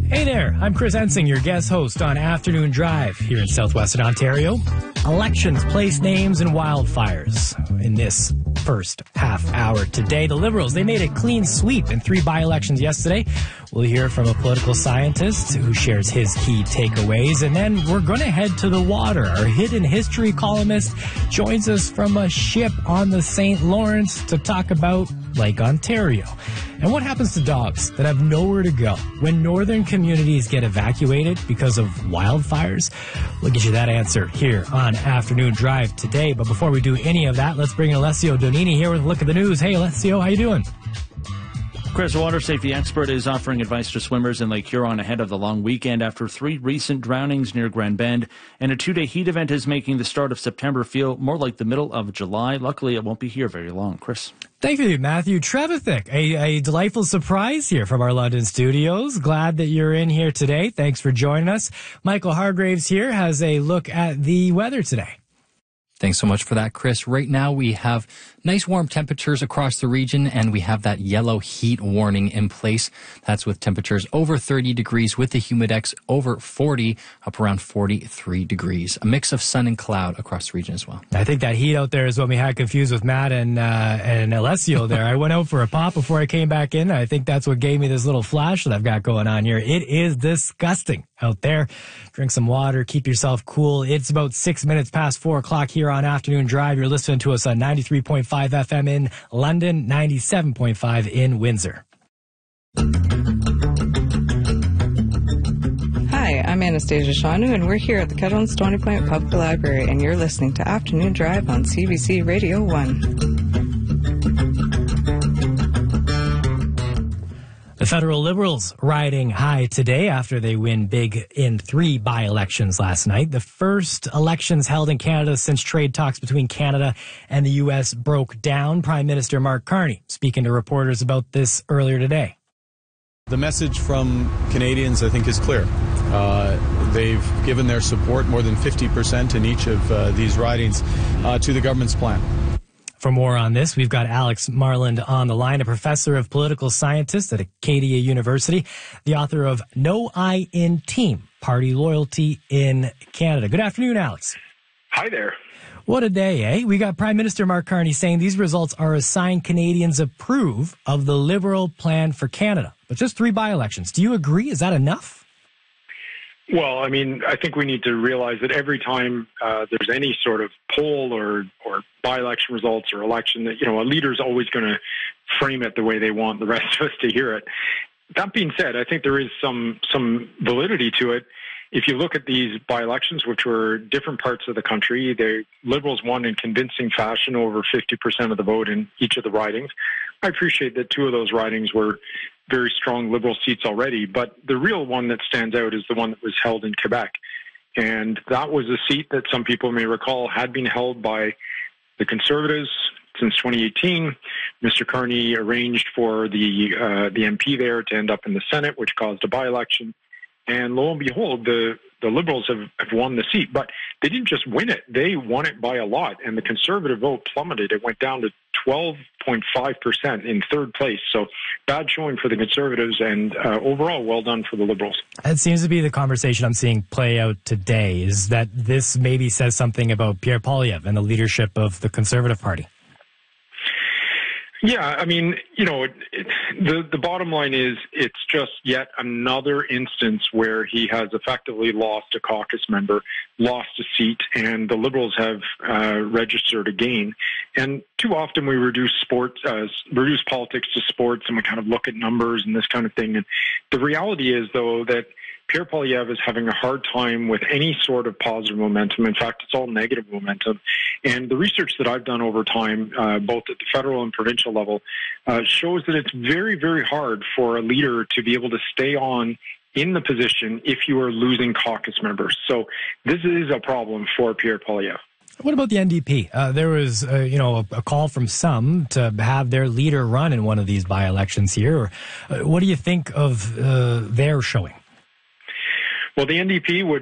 Hey there, I'm Chris Ensing, your guest host on Afternoon Drive here in southwestern Ontario. Elections, place names, and wildfires. In this first half hour today, the Liberals, they made a clean sweep in 3 by-elections yesterday. We'll hear from a political scientist who shares his key takeaways. And then we're going to head to the water. Our hidden history columnist joins us from a ship on the St. Lawrence to talk about Lake Ontario. And what happens to dogs that have nowhere to go when northern communities get evacuated because of wildfires? We'll get you that answer here on Afternoon Drive today. But before we do any of that, let's bring in Alessio Donini here with a look at the news. Hey, Alessio, how you doing? Chris, a water safety expert, is offering advice to swimmers in Lake Huron ahead of the long weekend after 3 recent drownings near Grand Bend. And a 2-day heat event is making the start of September feel more like the middle of July. Luckily, it won't be here very long. Chris. Thank you, Matthew Trevithick. A delightful surprise here from our London studios. Glad that you're in here today. Thanks for joining us. Michael Hargraves here has a look at the weather today. Thanks so much for that, Chris. Right now we have nice warm temperatures across the region, and we have that yellow heat warning in place. That's with temperatures over 30 degrees with the humidex over 40, up around 43 degrees. A mix of sun and cloud across the region as well. I think that heat out there is what we had confused with Matt and Alessio there. I went out for a pop before I came back in. I think that's what gave me this little flash that I've got going on here. It is disgusting out there. Drink some water, keep yourself cool. It's about 6 minutes past 4 o'clock here on Afternoon Drive. You're listening to us on 93.5 FM in London, 97.5 in Windsor. Hi, I'm Anastasia Shanu, and we're here at the Kettle and Stony Point Public Library, and you're listening to Afternoon Drive on CBC Radio 1. The federal Liberals riding high today after they win big in 3 by-elections last night. The first elections held in Canada since trade talks between Canada and the U.S. broke down. Prime Minister Mark Carney speaking to reporters about this earlier today. The message from Canadians, I think, is clear. They've given their support, more than 50% in each of these ridings, to the government's plan. For more on this, we've got Alex Marland on the line, a professor of political scientist at Acadia University, the author of No I in Team, Party Loyalty in Canada. Good afternoon, Alex. Hi there. What a day, eh? We got Prime Minister Mark Carney saying these results are a sign Canadians approve of the Liberal plan for Canada. But just 3 by-elections. Do you agree? Is that enough? Well, I mean, I think we need to realize that every time there's any sort of poll or by-election results or election, that, a leader's always going to frame it the way they want the rest of us to hear it. That being said, I think there is some validity to it. If you look at these by-elections, which were different parts of the country, the Liberals won in convincing fashion, over 50% of the vote in each of the ridings. I appreciate that 2 of those ridings were very strong Liberal seats already, but the real one that stands out is the one that was held in Quebec. And that was a seat that some people may recall had been held by the Conservatives since 2018. Mr. Carney arranged for the MP there to end up in the Senate, which caused a by-election. And lo and behold, the Liberals have won the seat. But they didn't just win it. They won it by a lot. And the Conservative vote plummeted. It went down to 12.5% in 3rd place. So bad showing for the Conservatives, and overall, well done for the Liberals. It seems to be the conversation I'm seeing play out today, is that this maybe says something about Pierre Poilievre and the leadership of the Conservative Party. Yeah, I mean, the bottom line is it's just yet another instance where he has effectively lost a caucus member, lost a seat, and the Liberals have registered a gain. And too often we reduce politics to sports, and we kind of look at numbers and this kind of thing. And the reality is, though, that Pierre Poilievre is having a hard time with any sort of positive momentum. In fact, it's all negative momentum. And the research that I've done over time, both at the federal and provincial level, shows that it's very, very hard for a leader to be able to stay on in the position if you are losing caucus members. So this is a problem for Pierre Poilievre. What about the NDP? There was, a call from some to have their leader run in one of these by-elections here. What do you think of their showing? Well, the NDP would